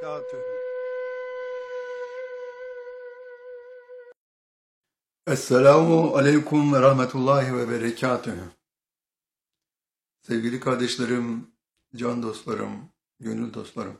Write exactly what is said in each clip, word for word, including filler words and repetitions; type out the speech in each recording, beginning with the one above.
berekatühü. Esselamu aleyküm ve rahmetullahi ve berekatühü. Sevgili kardeşlerim, can dostlarım, gönül dostlarım.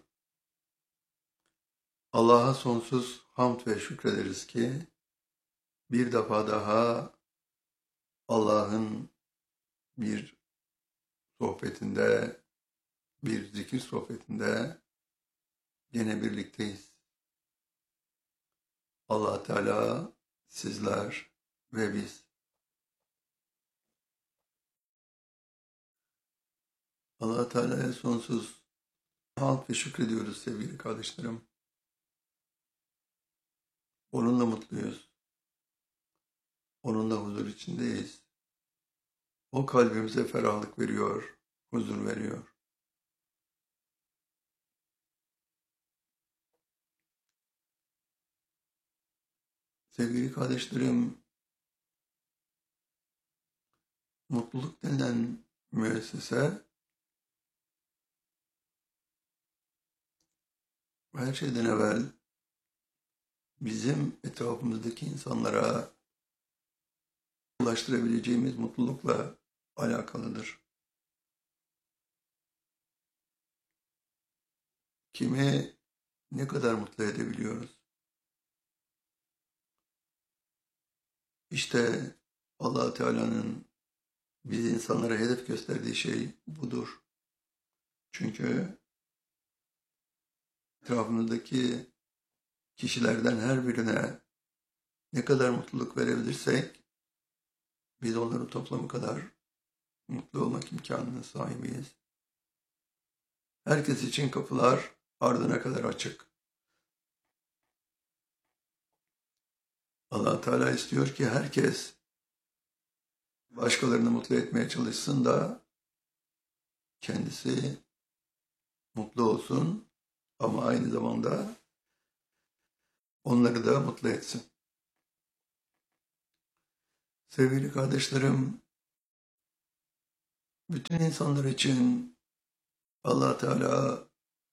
Allah'a sonsuz hamd ve şükrederiz ki bir defa daha Allah'ın bir sohbetinde, bir zikir sohbetinde gene birlikteyiz. Allah Teala, sizler ve biz. Allah Teala'ya sonsuz hamd ve şükrediyoruz sevgili kardeşlerim. Onunla mutluyuz. Onunla huzur içindeyiz. O kalbimize ferahlık veriyor, huzur veriyor. Sevgili kardeşlerim, mutluluk denen müessese her şeyden evvel bizim etrafımızdaki insanlara ulaştırabileceğimiz mutlulukla alakalıdır. Kimi ne kadar mutlu edebiliyoruz? İşte Allah Teala'nın biz insanlara hedef gösterdiği şey budur. Çünkü etrafımızdaki kişilerden her birine ne kadar mutluluk verebilirsek biz onların toplamı kadar mutlu olmak imkanına sahibiyiz. Herkes için kapılar ardına kadar açık. Allah Teala istiyor ki herkes başkalarını mutlu etmeye çalışsın da kendisi mutlu olsun ama aynı zamanda onları da mutlu etsin. Sevgili kardeşlerim, bütün insanlar için Allah Teala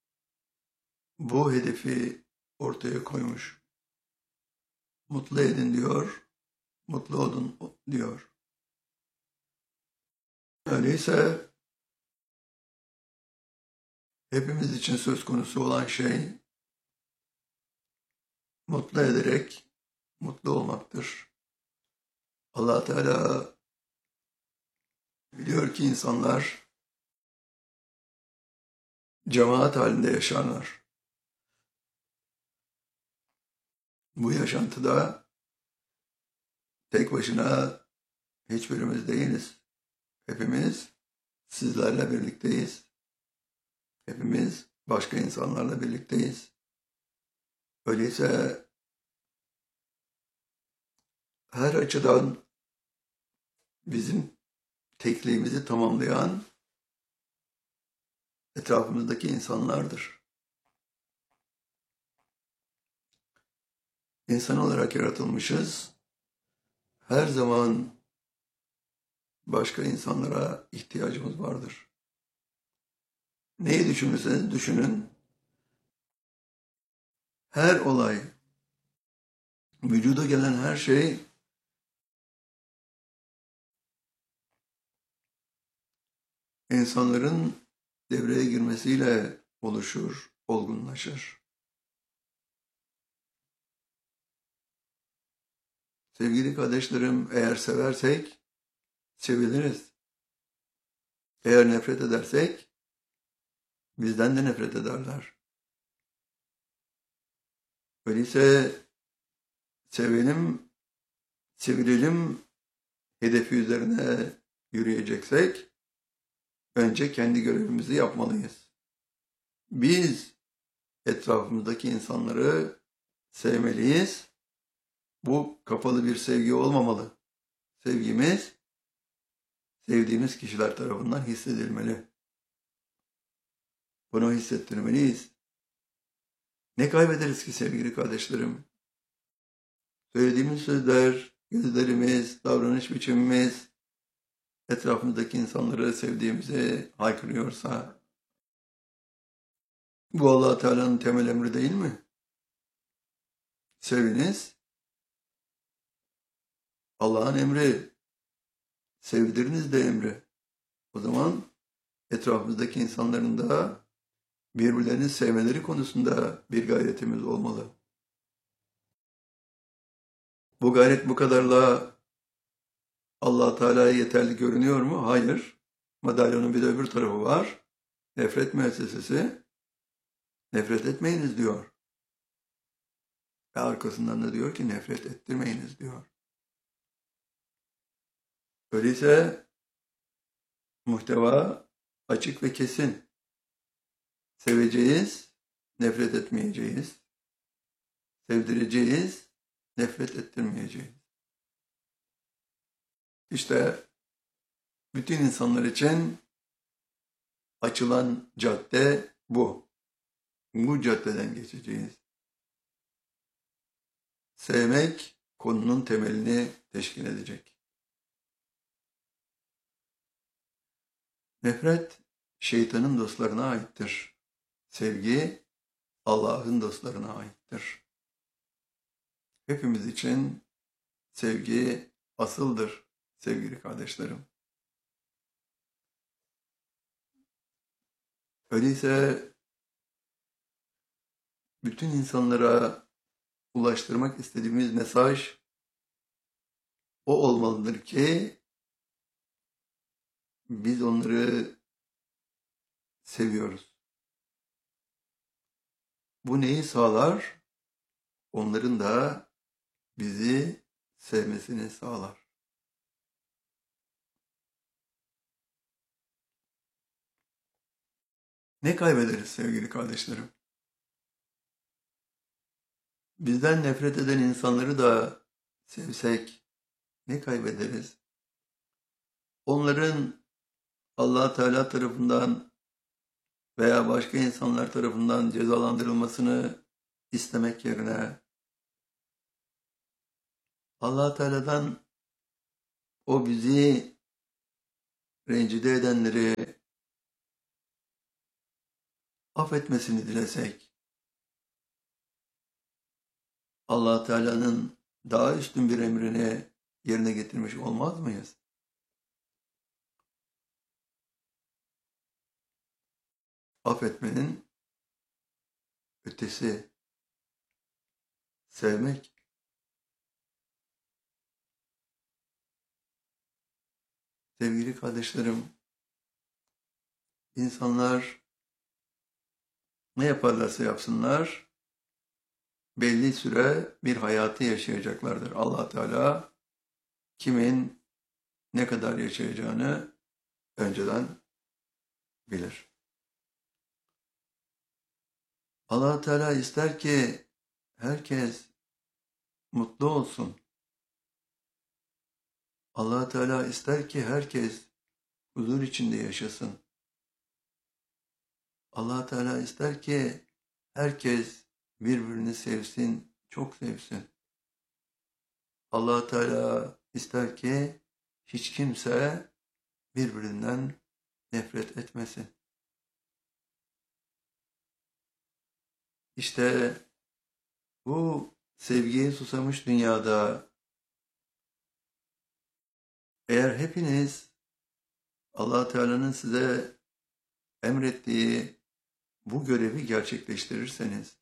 bu hedefi ortaya koymuş. Mutlu edin diyor, mutlu olun diyor. Öyleyse hepimiz için söz konusu olan şey mutlu ederek mutlu olmaktır. Allah Teala biliyor ki insanlar cemaat halinde yaşarlar. Bu yaşantıda tek başına hiçbirimiz değiliz. Hepimiz sizlerle birlikteyiz. Hepimiz başka insanlarla birlikteyiz. Öyleyse her açıdan bizim tekliğimizi tamamlayan etrafımızdaki insanlardır. İnsan olarak yaratılmışız. Her zaman başka insanlara ihtiyacımız vardır. Neyi düşünürseniz düşünün, her olay, vücuda gelen her şey insanların devreye girmesiyle oluşur, olgunlaşır. Sevgili kardeşlerim, eğer seversek seviliriz. Eğer nefret edersek bizden de nefret ederler. Öyleyse sevelim, sevilelim hedefi üzerine yürüyeceksek önce kendi görevimizi yapmalıyız. Biz etrafımızdaki insanları sevmeliyiz. Bu kapalı bir sevgi olmamalı. Sevgimiz sevdiğimiz kişiler tarafından hissedilmeli. Bunu hissettirmeliyiz. Ne kaybederiz ki sevgili kardeşlerim? Söylediğimiz sözler, gözlerimiz, davranış biçimimiz etrafımızdaki insanları sevdiğimizi haykırıyorsa Bu Allah Teala'nın temel emri değil mi? Seviniz. Allah'ın emri. Sevdiriniz de emri. O zaman etrafımızdaki insanların da birbirlerini sevmeleri konusunda bir gayretimiz olmalı. Bu gayret bu kadarla Allah Teala'ya yeterli görünüyor mu? Hayır. Madalyonun bir de öbür tarafı var. Nefret müessesesi. Nefret etmeyiniz diyor. Ve arkasından da diyor ki nefret ettirmeyiniz diyor. Öyleyse muhteva açık ve kesin. Seveceğiz, nefret etmeyeceğiz. Sevdireceğiz, nefret ettirmeyeceğiz. İşte bütün insanlar için açılan cadde bu. Bu caddeden geçeceğiz. Sevmek konunun temelini teşkil edecek. Nefret şeytanın dostlarına aittir. Sevgi Allah'ın dostlarına aittir. Hepimiz için sevgi asıldır sevgili kardeşlerim. Öyleyse bütün insanlara ulaştırmak istediğimiz mesaj o olmalıdır ki biz onları seviyoruz. Bu neyi sağlar? Onların da bizi sevmesini sağlar. Ne kaybederiz sevgili kardeşlerim? Bizden nefret eden insanları da sevsek ne kaybederiz? Onların Allah Teala tarafından veya başka insanlar tarafından cezalandırılmasını istemek yerine Allah Teala'dan o bizi rencide edenleri affetmesini dilesek, Allah Teala'nın daha üstün bir emrini yerine getirmiş olmaz mıyız? Affetmenin ötesi sevmek. Sevgili kardeşlerim, insanlar ne yaparlarsa yapsınlar, belli süre bir hayatı yaşayacaklardır. Allah Teala kimin ne kadar yaşayacağını önceden bilir. Allah Teala ister ki herkes mutlu olsun. Allah Teala ister ki herkes huzur içinde yaşasın. Allah Teala ister ki herkes birbirini sevsin, çok sevsin. Allah Teala ister ki hiç kimse birbirinden nefret etmesin. İşte bu sevgiye susamış dünyada eğer hepiniz Allah Teala'nın size emrettiği bu görevi gerçekleştirirseniz,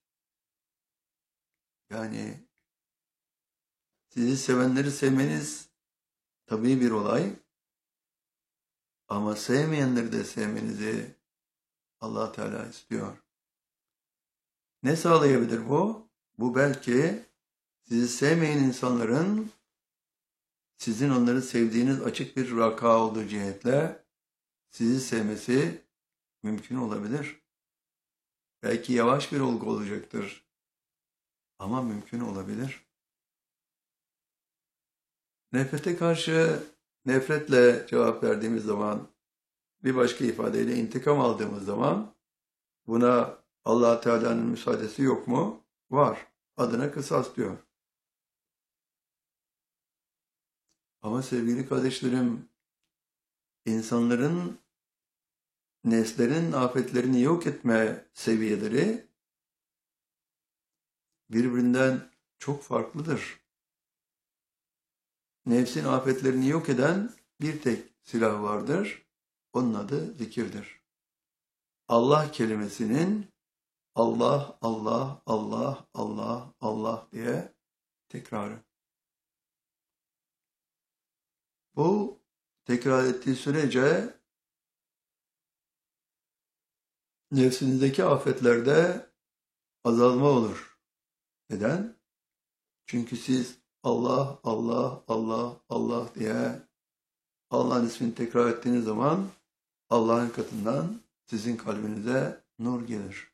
yani sizi sevenleri sevmeniz tabii bir olay, ama sevmeyenleri de sevmenizi Allah Teala istiyor. Ne sağlayabilir bu? Bu belki sizi sevmeyen insanların sizin onları sevdiğiniz açık bir vaka olduğu cihetle sizi sevmesi mümkün olabilir. Belki yavaş bir olgu olacaktır. Ama mümkün olabilir. Nefrete karşı nefretle cevap verdiğimiz zaman, bir başka ifadeyle intikam aldığımız zaman buna Allah Teala'nın müsaadesi yok mu? Var. Adına kısas diyor. Ama sevgili kardeşlerim, insanların nefslerin afetlerini yok etme seviyeleri birbirinden çok farklıdır. Nefsin afetlerini yok eden bir tek silah vardır. Onun adı zikirdir. Allah kelimesinin Allah, Allah, Allah, Allah, Allah diye tekrarı. Bu tekrar ettiği sürece nefsinizdeki afetlerde azalma olur. Neden? Çünkü siz Allah, Allah, Allah, Allah diye Allah'ın ismini tekrar ettiğiniz zaman Allah'ın katından sizin kalbinize nur gelir.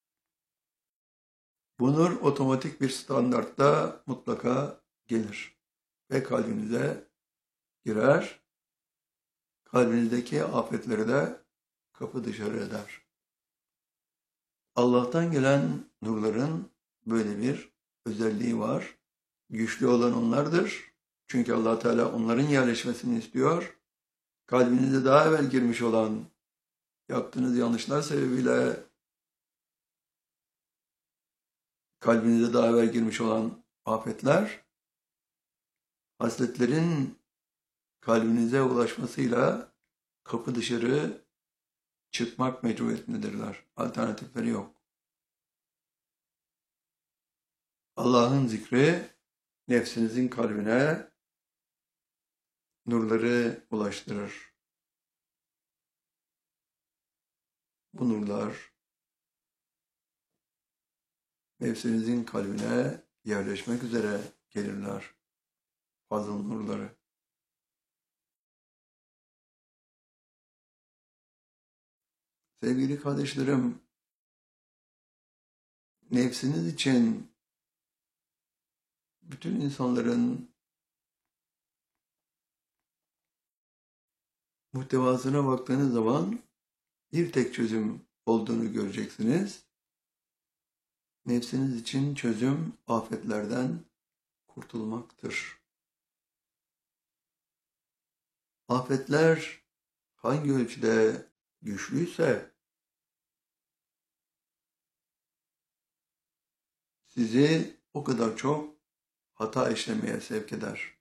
Bu nur otomatik bir standartta mutlaka gelir ve kalbinize girer. Kalbinizdeki afetleri de kapı dışarı eder. Allah'tan gelen nurların böyle bir özelliği var. Güçlü olan onlardır. Çünkü Allah Teala onların yerleşmesini istiyor. Kalbinize daha evvel girmiş olan yaptığınız yanlışlar sebebiyle kalbinize daha evvel girmiş olan afetler hasletlerin kalbinize ulaşmasıyla kapı dışarı çıkmak mecburiyetindedirler. Alternatifleri yok. Allah'ın zikri nefsinizin kalbine nurları ulaştırır. Bu nurlar nefsinizin kalbine yerleşmek üzere gelirler. Fazıl nurları. Sevgili kardeşlerim, nefsiniz için bütün insanların muhtevasına baktığınız zaman bir tek çözüm olduğunu göreceksiniz. Nefsiniz için çözüm afetlerden kurtulmaktır. Afetler hangi ölçüde güçlüyse sizi o kadar çok hata işlemeye sevk eder.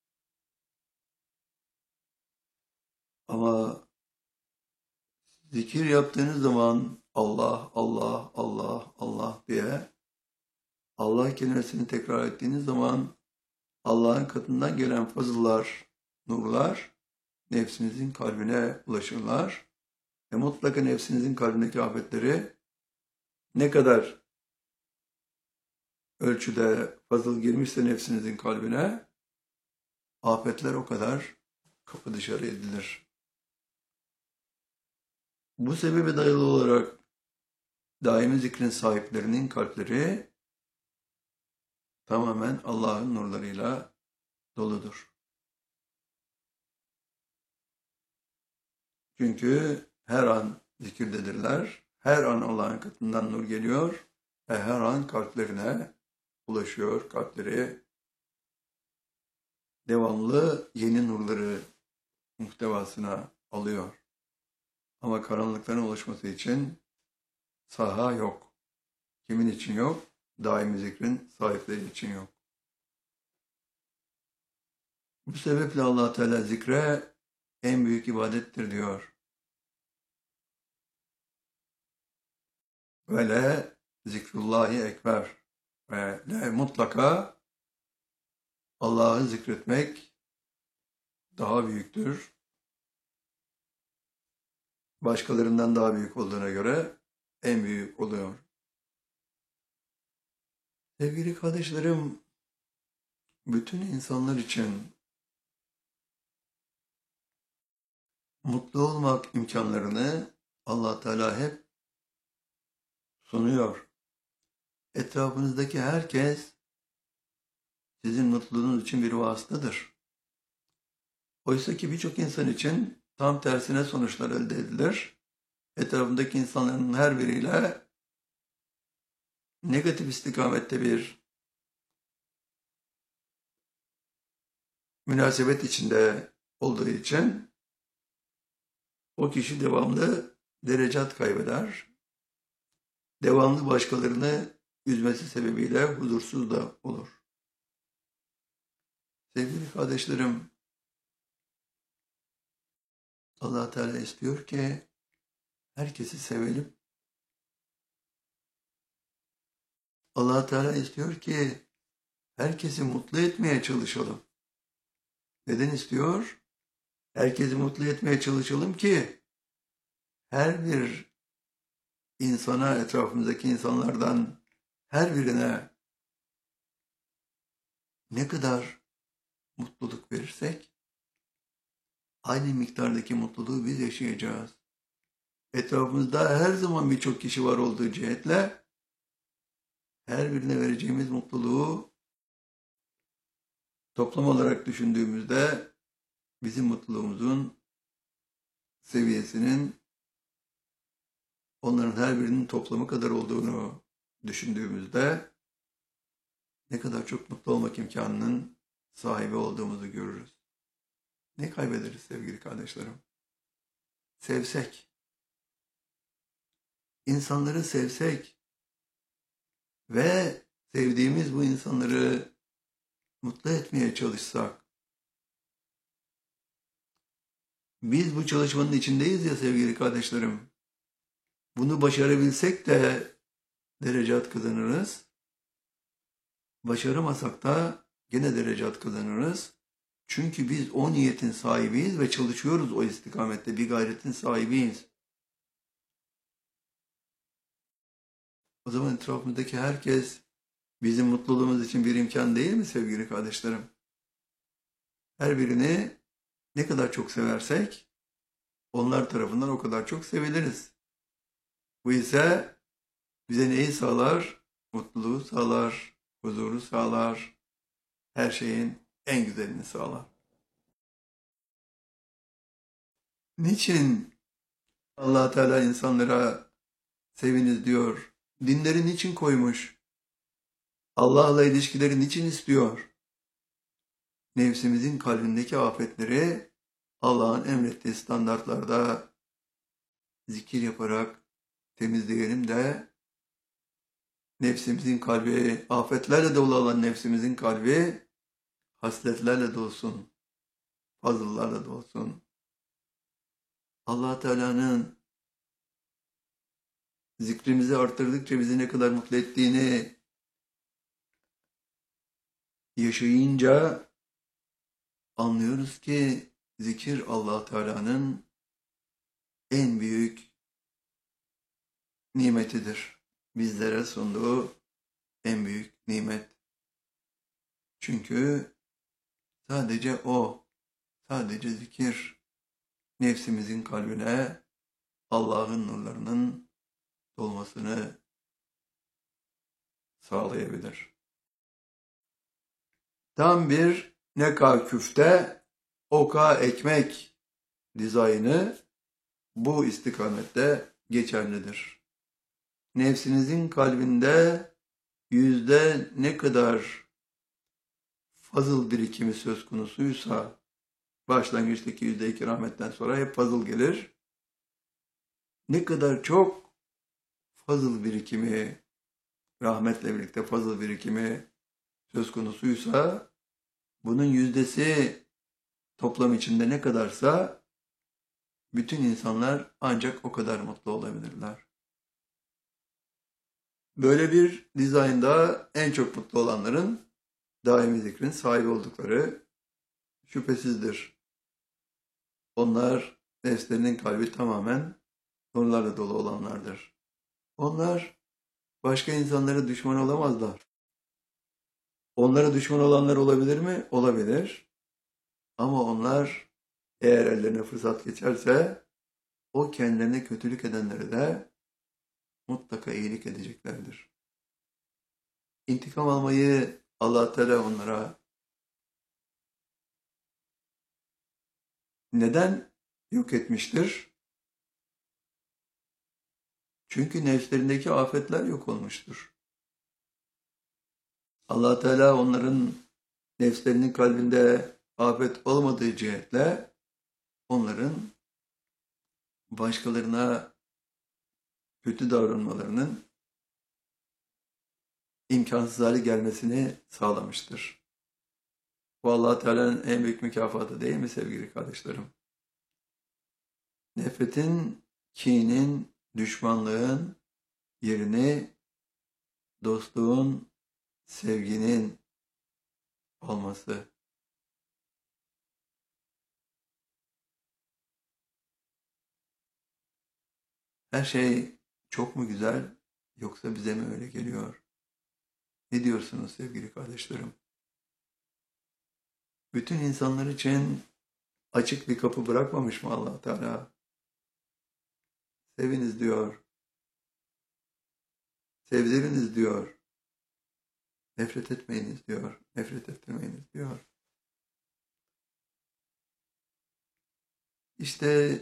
Ama zikir yaptığınız zaman Allah, Allah, Allah, Allah diye Allah kelimesini tekrar ettiğiniz zaman Allah'ın katından gelen fazıllar, nurlar nefsinizin kalbine ulaşırlar. Ve mutlaka nefsinizin kalbindeki afetleri ne kadar ölçüde fazıl girmişse nefsinizin kalbine afetler o kadar kapı dışarı edilir. Bu sebebe dayalı olarak daimi zikrin sahiplerinin kalpleri tamamen Allah'ın nurlarıyla doludur. Çünkü her an zikirdedirler, her an Allah'ın katından nur geliyor ve her an kalplerine ulaşıyor, kalpleri devamlı yeni nurları muhtevasına alıyor. Ama karanlıkların ulaşması için saha yok. Kimin için yok? Daimi zikrin sahipleri için yok. Bu sebeple Allah Teala zikre en büyük ibadettir diyor. Ve le zikrullahi ekber. Ve le mutlaka Allah'ı zikretmek daha büyüktür. Başkalarından daha büyük olduğuna göre en büyük oluyor. Sevgili kardeşlerim, bütün insanlar için mutlu olmak imkanlarını Allah Teala hep sunuyor. Etrafınızdaki herkes sizin mutluluğunuz için bir vasıtadır. Oysa ki birçok insan için tam tersine sonuçlar elde edilir. Etrafındaki insanların her biriyle negatif istikamette bir münasebet içinde olduğu için o kişi devamlı derecat kaybeder. Devamlı başkalarını üzmesi sebebiyle huzursuz da olur. Sevgili kardeşlerim, Allah Teala istiyor ki herkesi sevelim. Allah Teala istiyor ki herkesi mutlu etmeye çalışalım. Neden istiyor? Herkesi mutlu etmeye çalışalım ki her bir insana, etrafımızdaki insanlardan her birine ne kadar mutluluk verirsek aynı miktardaki mutluluğu biz yaşayacağız. Etrafımızda her zaman birçok kişi var olduğu cihetle her birine vereceğimiz mutluluğu toplam olarak düşündüğümüzde bizim mutluluğumuzun seviyesinin onların her birinin toplamı kadar olduğunu düşündüğümüzde ne kadar çok mutlu olmak imkanının sahibi olduğumuzu görürüz. Ne kaybederiz sevgili kardeşlerim? Sevsek, insanları sevsek ve sevdiğimiz bu insanları mutlu etmeye çalışsak, biz bu çalışmanın içindeyiz ya sevgili kardeşlerim, bunu başarabilsek de derecat kazanırız, başaramasak da gene derecat kazanırız. Çünkü biz o niyetin sahibiyiz ve çalışıyoruz o istikamette, bir gayretin sahibiyiz. O zaman etrafımızdaki herkes bizim mutluluğumuz için bir imkan değil mi sevgili kardeşlerim? Her birini ne kadar çok seversek onlar tarafından o kadar çok seviliriz. Bu ise bize neyi sağlar? Mutluluğu sağlar, huzuru sağlar, her şeyin en güzelini sağlar. Niçin Allah Teala insanlara seviniz diyor? Dinleri niçin koymuş? Allah'la ilişkileri niçin istiyor? Nefsimizin kalbindeki afetleri Allah'ın emrettiği standartlarda zikir yaparak temizleyelim de nefsimizin kalbi, afetlerle dolu olan nefsimizin kalbi hasletlerle dolsun, fazıllarla dolsun. Allah Teala'nın zikrimizi arttırdıkça bizi ne kadar mutlu ettiğini yaşayınca anlıyoruz ki zikir Allah Teala'nın en büyük nimetidir. Bizlere sunduğu en büyük nimet. Çünkü sadece o, sadece zikir nefsimizin kalbine Allah'ın nurlarının dolmasını sağlayabilir. Tam bir neka küfte, oka ekmek dizaynı bu istikamette geçerlidir. Nefsinizin kalbinde yüzde ne kadar fazıl birikimi söz konusuysa, başlangıçtaki yüzde iki rahmetten sonra hep fazıl gelir. Ne kadar çok fazıl birikimi, rahmetle birlikte fazıl birikimi söz konusuysa, bunun yüzdesi toplam içinde ne kadarsa, bütün insanlar ancak o kadar mutlu olabilirler. Böyle bir dizaynda en çok mutlu olanların daimi zikrin sahibi oldukları şüphesizdir. Onlar nefslerinin kalbi tamamen nurlarla dolu olanlardır. Onlar başka insanlara düşman olamazlar. Onlara düşman olanlar olabilir mi? Olabilir. Ama onlar eğer ellerine fırsat geçerse o kendilerine kötülük edenlere de mutlaka iyilik edeceklerdir. İntikam almayı Allah Teala onlara neden yok etmiştir? Çünkü nefslerindeki afetler yok olmuştur. Allah Teala onların nefslerinin kalbinde afet olmadığı cihetle onların başkalarına kötü davranmalarının imkansız hale gelmesini sağlamıştır. Bu Allah Teala'nın en büyük mükafatı değil mi sevgili kardeşlerim? Nefretin, kinin, düşmanlığın yerini dostluğun, sevginin olması. Her şey çok mu güzel yoksa bize mi öyle geliyor? Ne diyorsunuz sevgili kardeşlerim? Bütün insanlar için açık bir kapı bırakmamış mı Allah Teala? Seviniz diyor. Sevdiriniz diyor. Nefret etmeyiniz diyor. Nefret ettirmeyiniz diyor. İşte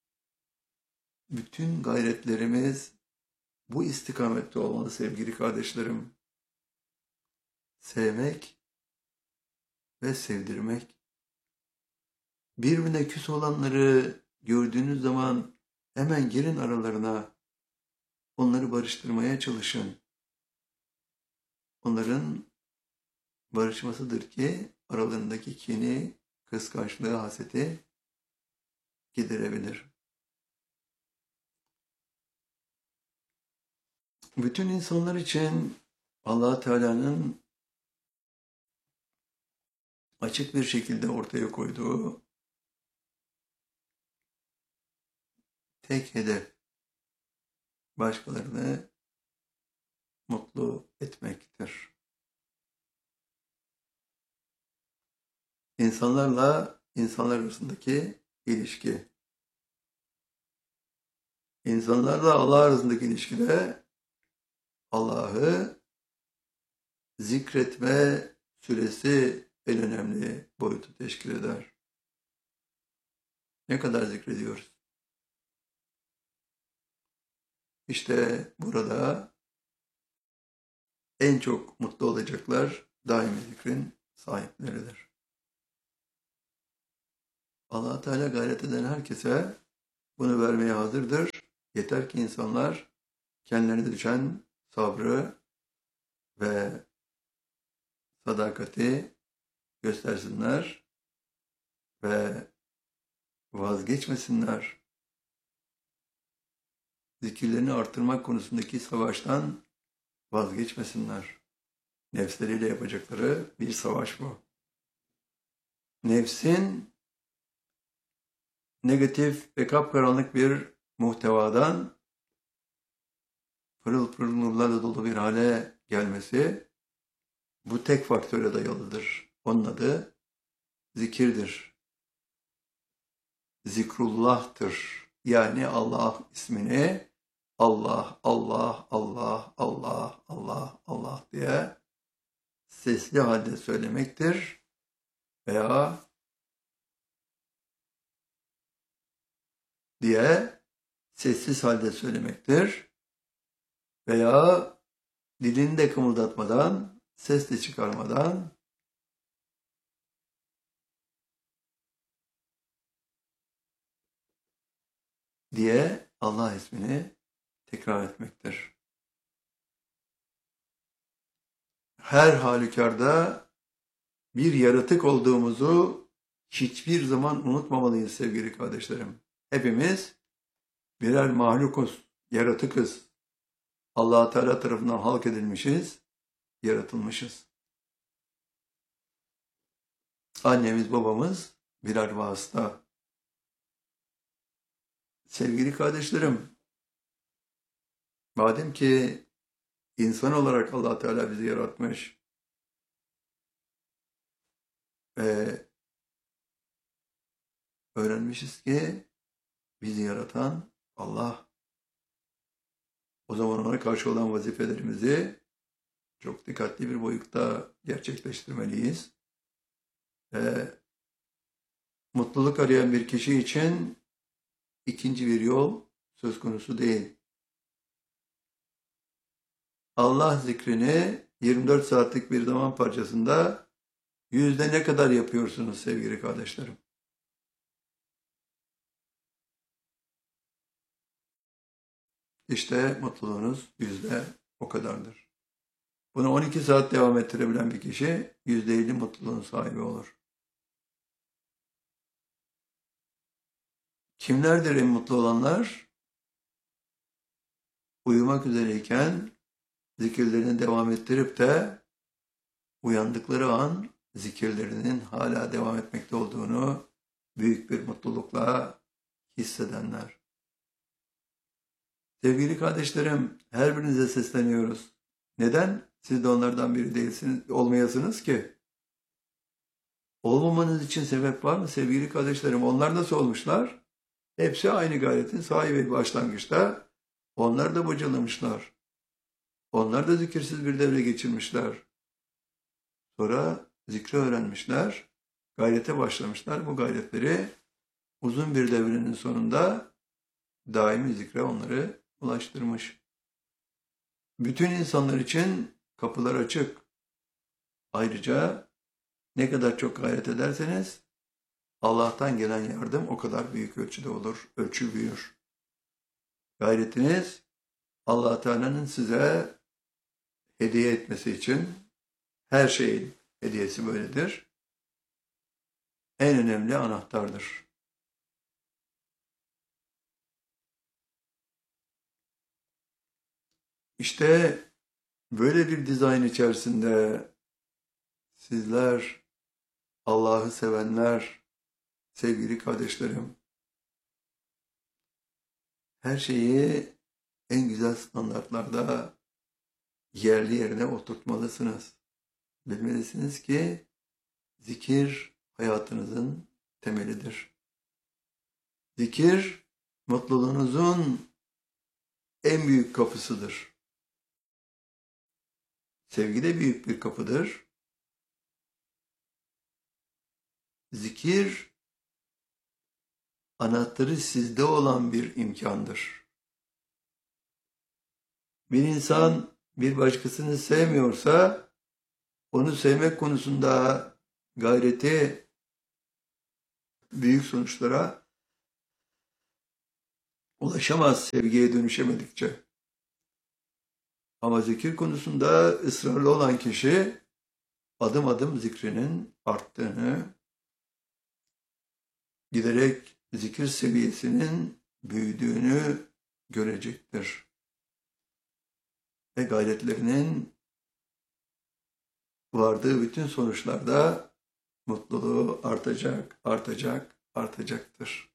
bütün gayretlerimiz bu istikamette olmalı sevgili kardeşlerim. Sevmek ve sevdirmek. Birbirine küs olanları gördüğünüz zaman hemen girin aralarına. Onları barıştırmaya çalışın. Onların barışmasıdır ki aralarındaki kini, kıskançlığı, haseti giderebilir. Bütün insanlar için Allah Teala'nın açık bir şekilde ortaya koyduğu tek hedef başkalarını mutlu etmektir. İnsanlarla insanlar arasındaki ilişki. İnsanlarla Allah arasındaki ilişkide Allah'ı zikretme süresi en önemli boyutu teşkil eder. Ne kadar zikrediyoruz? İşte burada en çok mutlu olacaklar daimi zikrin sahipleridir. Allah Teala gayret eden herkese bunu vermeye hazırdır. Yeter ki insanlar kendilerine düşen sabrı ve sadakati göstersinler ve vazgeçmesinler. Zikirlerini arttırmak konusundaki savaştan vazgeçmesinler. Nefsleriyle yapacakları bir savaş bu. Nefsin negatif ve kapkaranlık bir muhtevadan pırıl pırıl nurlarla dolu bir hale gelmesi bu tek faktöre dayalıdır. Onun adı zikirdir. Zikrullah'tır. Yani Allah ismini Allah, Allah, Allah, Allah, Allah, Allah diye sesli halde söylemektir. Veya diye sessiz halde söylemektir. Veya dilini de kımıldatmadan, ses de çıkarmadan diye Allah ismini tekrar etmektir. Her halükarda bir yaratık olduğumuzu hiçbir zaman unutmamalıyız sevgili kardeşlerim. Hepimiz birer mahlukuz, yaratıkız. Allah Teala tarafından halk edilmişiz, yaratılmışız. Annemiz, babamız birer vasıta. Sevgili kardeşlerim, madem ki insan olarak Allah Teala bizi yaratmış ve öğrenmişiz ki bizi yaratan Allah. O zaman ona karşı olan vazifelerimizi çok dikkatli bir boyutta gerçekleştirmeliyiz. Ve mutluluk arayan bir kişi için ikinci bir yol söz konusu değil. Allah zikrini yirmi dört saatlik bir zaman parçasında yüzde ne kadar yapıyorsunuz sevgili kardeşlerim? İşte mutluluğunuz yüzde o kadardır. Bunu on iki saat devam ettirebilen bir kişi yüzde elli mutluluğun sahibi olur. Kimlerdir en mutlu olanlar? Uyumak üzereyken zikirlerini devam ettirip de uyandıkları an zikirlerinin hala devam etmekte olduğunu büyük bir mutlulukla hissedenler. Sevgili kardeşlerim, her birinize sesleniyoruz. Neden siz de onlardan biri değilsiniz, olmayasınız ki? Olmamanız için sebep var mı sevgili kardeşlerim? Onlar nasıl olmuşlar? Hepsi aynı gayretin sahibi başlangıçta. Onlar da bocalamışlar. Onlar da zikirsiz bir devre geçirmişler. Sonra zikri öğrenmişler. Gayrete başlamışlar. Bu gayretleri uzun bir devrenin sonunda daimi zikre onları ulaştırmış. Bütün insanlar için kapılar açık. Ayrıca ne kadar çok gayret ederseniz Allah'tan gelen yardım o kadar büyük ölçüde olur. Ölçü büyür. Gayretiniz Allah Teala'nın size hediye etmesi için, her şeyin hediyesi böyledir, en önemli anahtardır. İşte böyle bir dizayn içerisinde sizler, Allah'ı sevenler, sevgili kardeşlerim, her şeyi en güzel standartlarda yerli yerine oturtmalısınız. Bilmelisiniz ki zikir hayatınızın temelidir. Zikir mutluluğunuzun en büyük kapısıdır. Sevgi de büyük bir kapıdır. Zikir anahtarı sizde olan bir imkandır. Bir insan bir başkasını sevmiyorsa onu sevmek konusunda gayreti büyük sonuçlara ulaşamaz sevgiye dönüşemedikçe. Ama zikir konusunda ısrarlı olan kişi adım adım zikrinin arttığını, giderek zikir seviyesinin büyüdüğünü görecektir. Ve gayretlerinin vardığı bütün sonuçlarda mutluluğu artacak, artacak, artacaktır.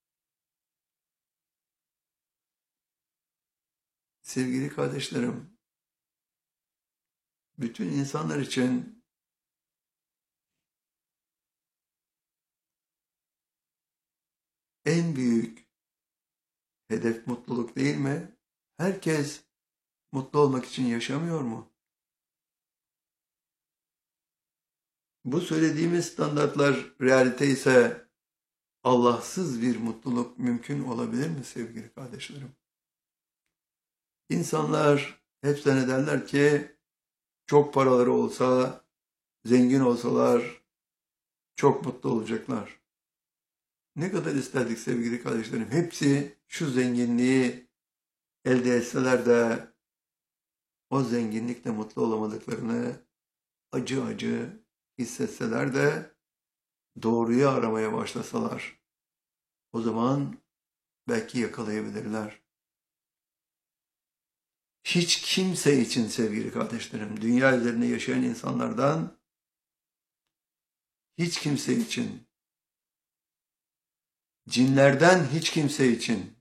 Sevgili kardeşlerim, bütün insanlar için en büyük hedef mutluluk değil mi? Herkes mutlu olmak için yaşamıyor mu? Bu söylediğimiz standartlar realite ise Allahsız bir mutluluk mümkün olabilir mi sevgili kardeşlerim? İnsanlar hep zannederler ki çok paraları olsa, zengin olsalar çok mutlu olacaklar. Ne kadar isterdik sevgili kardeşlerim, hepsi şu zenginliği elde etseler de o zenginlikle mutlu olamadıklarını acı acı hissetseler de doğruyu aramaya başlasalar, o zaman belki yakalayabilirler. Hiç kimse için sevgili kardeşlerim, dünya üzerinde yaşayan insanlardan hiç kimse için, cinlerden hiç kimse için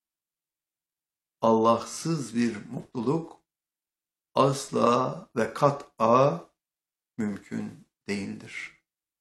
Allahsız bir mutluluk asla ve kat'a mümkün değildir.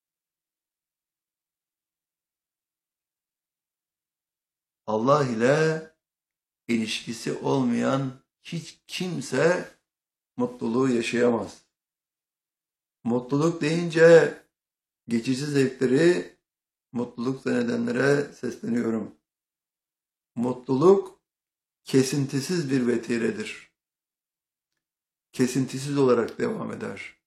Allah ile ilişkisi olmayan hiç kimse mutluluğu yaşayamaz. Mutluluk deyince geçici zevkleri mutluluk zannedenlere sesleniyorum. Mutluluk kesintisiz bir vetiredir. Kesintisiz olarak devam eder.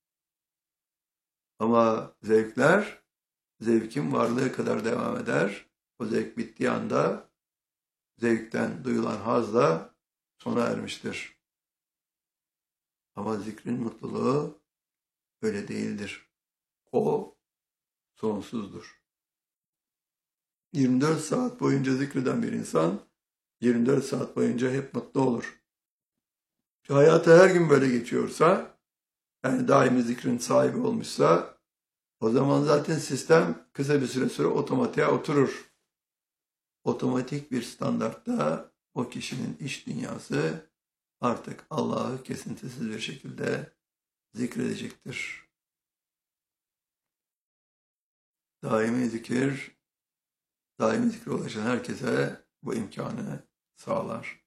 Ama zevkler, zevkin varlığı kadar devam eder. O zevk bittiği anda zevkten duyulan haz da sona ermiştir. Ama zikrin mutluluğu öyle değildir. O sonsuzdur. yirmi dört saat boyunca zikreden bir insan yirmi dört saat boyunca hep mutlu olur. Hayatı her gün böyle geçiyorsa, yani daimi zikrin sahibi olmuşsa, o zaman zaten sistem kısa bir süre sonra otomatiğe oturur. Otomatik bir standartta o kişinin iç dünyası artık Allah'ı kesintisiz bir şekilde zikredecektir. Daimi zikir, daimi zikre ulaşan herkese bu imkanı sağlar.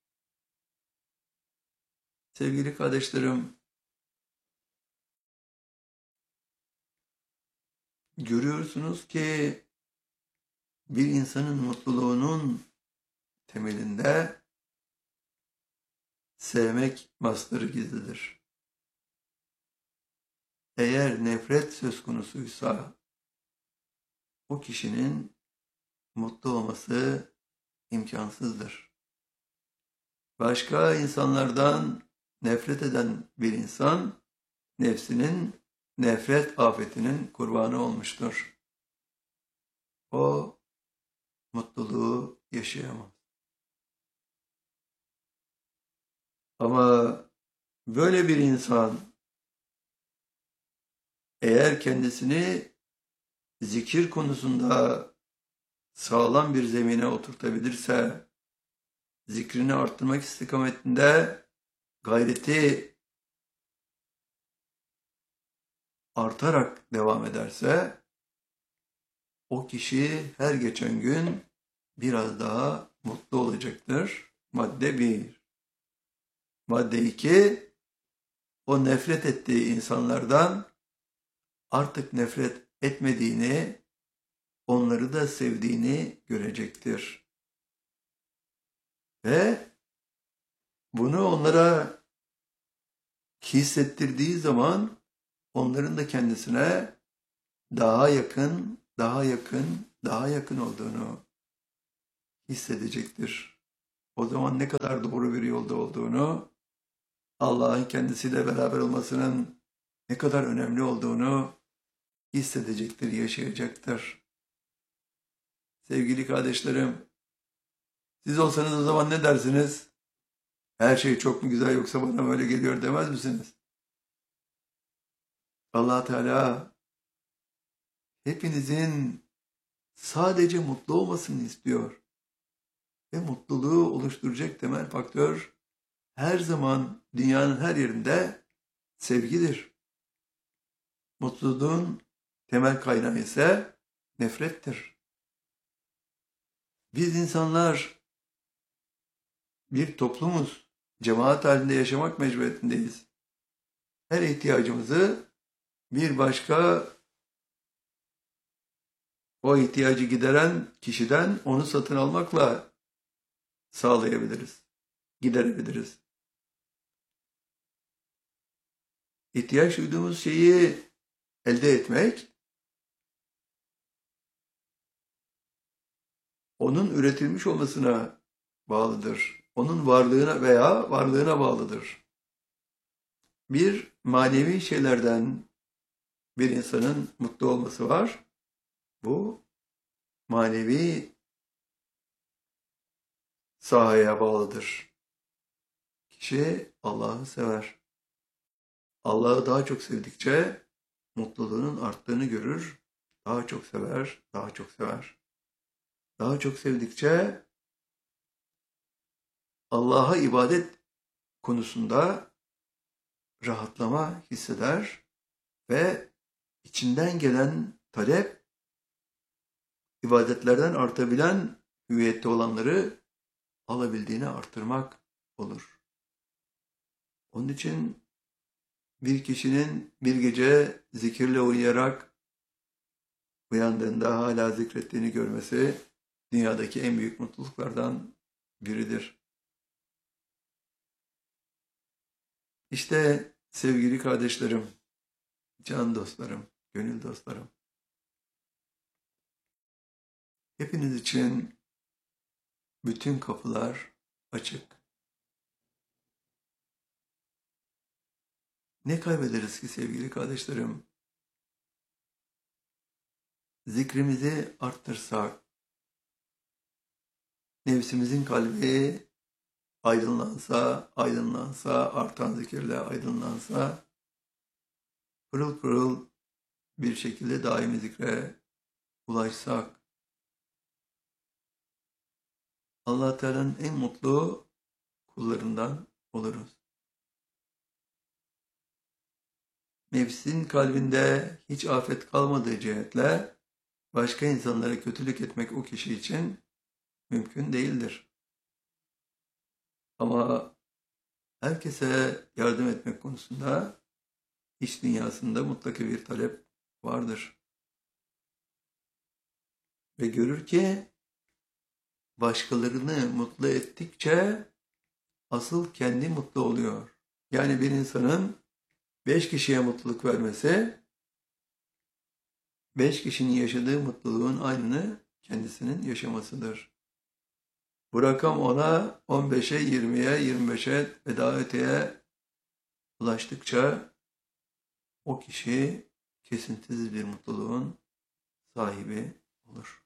Sevgili kardeşlerim, görüyorsunuz ki bir insanın mutluluğunun temelinde sevmek mastarı gizlidir. Eğer nefret söz konusuysa o kişinin mutlu olması imkansızdır. Başka insanlardan nefret eden bir insan nefsinin nefret afetinin kurbanı olmuştur. O mutluluğu yaşayamaz. Ama böyle bir insan eğer kendisini zikir konusunda sağlam bir zemine oturtabilirse, zikrini arttırmak istikametinde gayreti artarak devam ederse, o kişi her geçen gün biraz daha mutlu olacaktır. Madde bir. Madde iki, o nefret ettiği insanlardan artık nefret etmediğini, onları da sevdiğini görecektir. Ve bunu onlara hissettirdiği zaman onların da kendisine daha yakın, daha yakın, daha yakın olduğunu hissedecektir. O zaman ne kadar doğru bir yolda olduğunu, Allah'ın kendisiyle beraber olmasının ne kadar önemli olduğunu hissedecektir, yaşayacaktır. Sevgili kardeşlerim, siz olsanız o zaman ne dersiniz? Her şey çok mu güzel yoksa bana böyle geliyor demez misiniz? Allah Teala hepinizin sadece mutlu olmasını istiyor. Ve mutluluğu oluşturacak temel faktör her zaman dünyanın her yerinde sevgidir. Mutluluğun temel kaynağı ise nefrettir. Biz insanlar bir toplumuz, cemaat halinde yaşamak mecburiyetindeyiz. Her ihtiyacımızı bir başka o ihtiyacı gideren kişiden onu satın almakla sağlayabiliriz, giderebiliriz. İhtiyaç duyduğumuz şeyi elde etmek, onun üretilmiş olmasına bağlıdır. Onun varlığına veya varlığına bağlıdır. Bir manevi şeylerden bir insanın mutlu olması var. Bu manevi sahaya bağlıdır. Kişi Allah'ı sever. Allah'ı daha çok sevdikçe mutluluğunun arttığını görür. Daha çok sever, daha çok sever. Daha çok sevdikçe Allah'a ibadet konusunda rahatlama hisseder ve içinden gelen talep, ibadetlerden artabilen hüviyette olanları alabildiğini artırmak olur. Onun için bir kişinin bir gece zikirle uyuyarak uyandığında hala zikrettiğini görmesi dünyadaki en büyük mutluluklardan biridir. İşte sevgili kardeşlerim, can dostlarım, gönül dostlarım, hepiniz için bütün kapılar açık. Ne kaybederiz ki sevgili kardeşlerim? Zikrimizi arttırsak, nefsimizin kalbi aydınlansa, aydınlansa, artan zikirle aydınlansa, pırıl pırıl bir şekilde daimi zikre ulaşsak, Allah Teala'nın en mutlu kullarından oluruz. Nefsin kalbinde hiç afet kalmadığı cihetle başka insanlara kötülük etmek o kişi için mümkün değildir. Ama herkese yardım etmek konusunda iç dünyasında mutlaka bir talep vardır. Ve görür ki başkalarını mutlu ettikçe asıl kendi mutlu oluyor. Yani bir insanın beş kişiye mutluluk vermesi, beş kişinin yaşadığı mutluluğun aynını kendisinin yaşamasıdır. Bu rakam ona on beşe, yirmiye, yirmi beşe ve daha öteye ulaştıkça o kişi kesintisiz bir mutluluğun sahibi olur.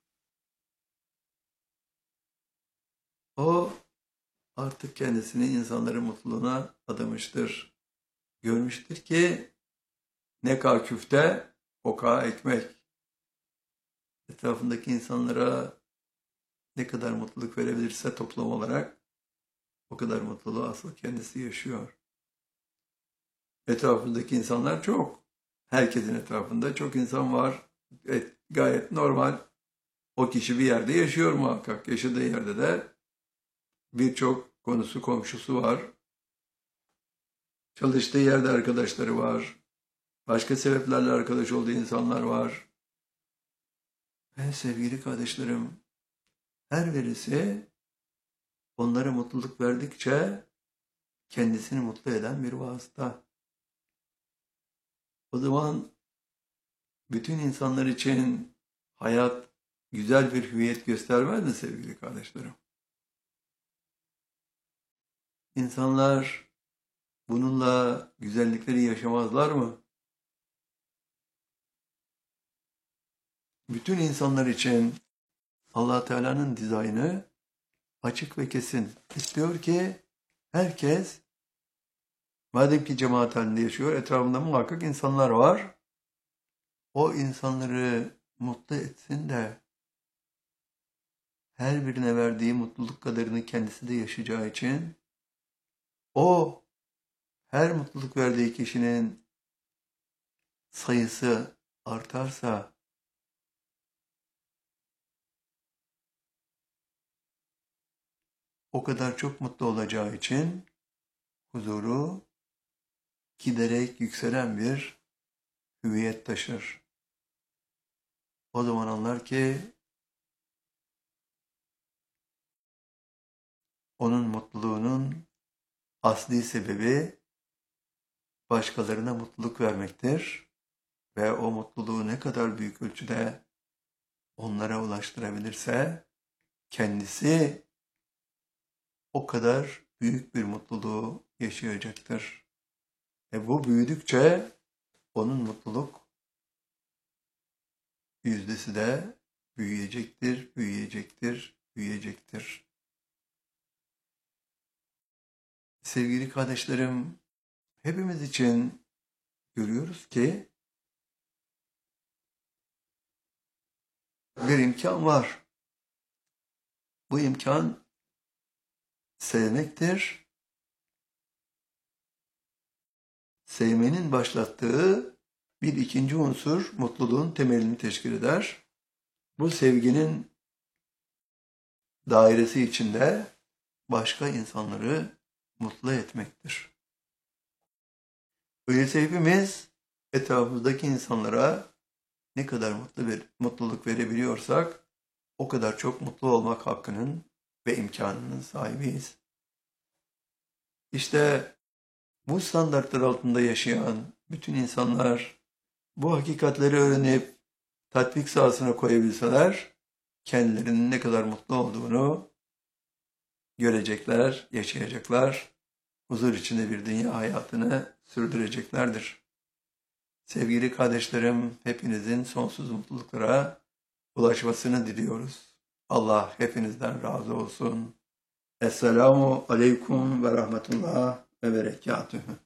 O artık kendisini insanların mutluluğuna adamıştır. Görmüştür ki ne kâ küfte, o kâ ekmek. Etrafındaki insanlara ne kadar mutluluk verebilirse toplam olarak o kadar mutluluğu asıl kendisi yaşıyor. Etrafındaki insanlar çok. Herkesin etrafında çok insan var. Evet, gayet normal. O kişi bir yerde yaşıyor muhakkak. Yaşadığı yerde de birçok konusu, komşusu var. Çalıştığı yerde arkadaşları var. Başka sebeplerle arkadaş olduğu insanlar var. Ve sevgili kardeşlerim, her birisi onlara mutluluk verdikçe kendisini mutlu eden bir vasıta. O zaman bütün insanlar için hayat güzel bir hüviyet göstermez mi sevgili kardeşlerim? İnsanlar bununla güzellikleri yaşamazlar mı? Bütün insanlar için Allah Teala'nın dizaynı açık ve kesin. İstiyor ki herkes, madem ki cemaat halinde yaşıyor, etrafında muhakkak insanlar var. O insanları mutlu etsin de her birine verdiği mutluluk kadarını kendisi de yaşayacağı için o her mutluluk verdiği kişinin sayısı artarsa o kadar çok mutlu olacağı için huzuru giderek yükselen bir hüviyet taşır. O zaman anlar ki onun mutluluğunun asli sebebi başkalarına mutluluk vermektir ve o mutluluğu ne kadar büyük ölçüde onlara ulaştırabilirse kendisi o kadar büyük bir mutluluğu yaşayacaktır. E bu büyüdükçe onun mutluluk yüzdesi de büyüyecektir, büyüyecektir, büyüyecektir. Sevgili kardeşlerim, hepimiz için görüyoruz ki bir imkan var. Bu imkan sevmektir. Sevmenin başlattığı bir ikinci unsur mutluluğun temelini teşkil eder. Bu sevginin dairesi içinde başka insanları mutlu etmektir. Öyleyse hepimiz etrafımızdaki insanlara ne kadar mutlu bir mutluluk verebiliyorsak o kadar çok mutlu olmak hakkının ve imkanının sahibiyiz. İşte bu standartlar altında yaşayan bütün insanlar bu hakikatleri öğrenip tatbik sahasına koyabilseler kendilerinin ne kadar mutlu olduğunu görecekler, yaşayacaklar huzur içinde bir dünya hayatını sürdüreceklerdir. Sevgili kardeşlerim, hepinizin sonsuz mutluluklara ulaşmasını diliyoruz. Allah hepinizden razı olsun. Esselamu aleyküm ve rahmetullah ve berekatühü.